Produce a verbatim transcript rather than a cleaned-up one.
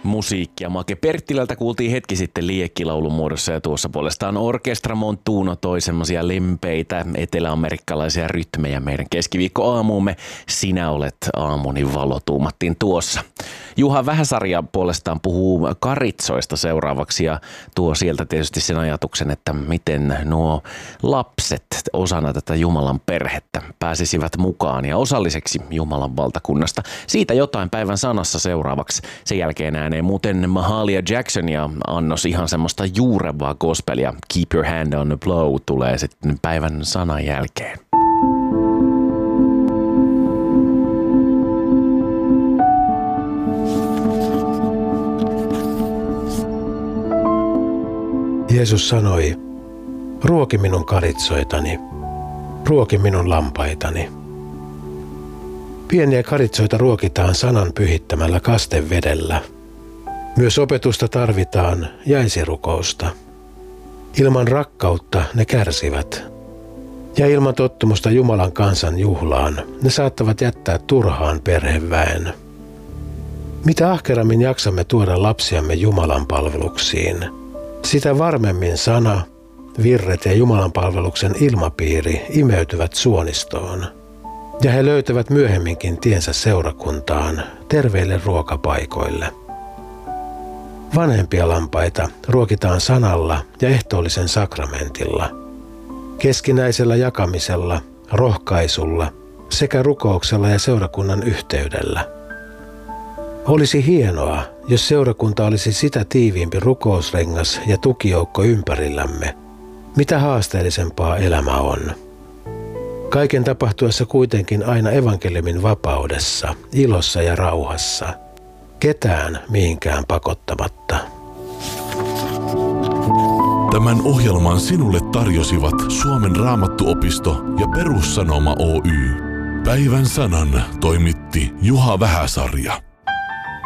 Musiikkia Make Perttilältä kuultiin hetki sitten liekkilaulun muodossa ja tuossa puolestaan Orkestra Montuno toi semmosia lempeitä eteläamerikkalaisia rytmejä meidän keskiviikkoaamuumme. Sinä olet aamuni valo, tuumattiin tuossa. Juha Vähäsarja puolestaan puhuu karitsoista seuraavaksi ja tuo sieltä tietysti sen ajatuksen, että miten nuo lapset osana tätä Jumalan perhettä pääsisivät mukaan ja osalliseksi Jumalan valtakunnasta. Siitä jotain päivän sanassa seuraavaksi. Sen jälkeen ääneen muuten Mahalia Jackson ja annos ihan semmoista juurevaa gospelia. Keep your hand on the plow tulee sitten päivän sanan jälkeen. Jeesus sanoi, ruoki minun karitsoitani, ruoki minun lampaitani. Pieniä karitsoita ruokitaan sanan pyhittämällä kastevedellä. Myös opetusta tarvitaan ja esirukousta. Ilman rakkautta ne kärsivät. Ja ilman tottumusta Jumalan kansan juhlaan ne saattavat jättää turhaan perheväen. Mitä ahkerammin jaksamme tuoda lapsiamme Jumalan palveluksiin, sitä varmemmin sana, virret ja Jumalan palveluksen ilmapiiri imeytyvät suonistoon. Ja he löytävät myöhemminkin tiensä seurakuntaan, terveille ruokapaikoille. Vanhempia lampaita ruokitaan sanalla ja ehtoollisen sakramentilla, keskinäisellä jakamisella, rohkaisulla sekä rukouksella ja seurakunnan yhteydellä. Olisi hienoa, jos seurakunta olisi sitä tiiviimpi rukousrengas ja tukijoukko ympärillämme, mitä haasteellisempaa elämä on. Kaiken tapahtuessa kuitenkin aina evankeliumin vapaudessa, ilossa ja rauhassa, ketään mihinkään pakottamatta. Tämän ohjelman sinulle tarjosivat Suomen Raamattuopisto ja Perussanoma Oy. Päivän sanan toimitti Juha Vähäsarja.